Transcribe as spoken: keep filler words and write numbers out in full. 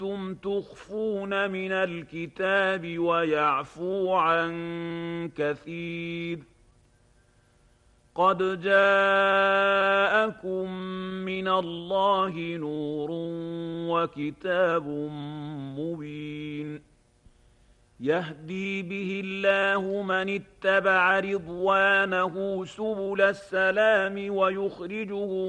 كنتم تخفون من الكتاب ويعفو عن كثير. قد جاءكم من الله نور وكتاب مبين يهدي به الله من اتبع رضوانه سبل السلام ويخرجهم